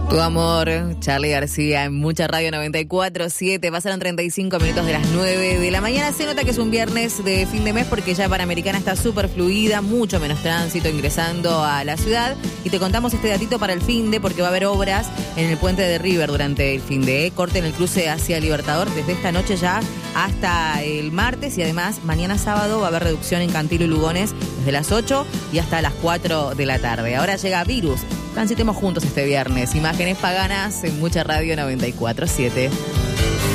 Tu amor, Charly García, en Mucha Radio 94.7. Pasaron 35 minutos de las 9 de la mañana. Se nota que es un viernes de fin de mes porque ya Panamericana está súper fluida, mucho menos tránsito ingresando a la ciudad. Y te contamos este datito para el fin de, porque va a haber obras en el puente de River durante el fin de. Corte en el cruce hacia Libertador desde esta noche ya hasta el martes. Y además, mañana sábado va a haber reducción en Cantilo y Lugones desde las 8 y hasta las 4 de la tarde. Ahora llega Virus. Transitemos juntos este viernes. Imágenes paganas en Mucha Radio 94.7.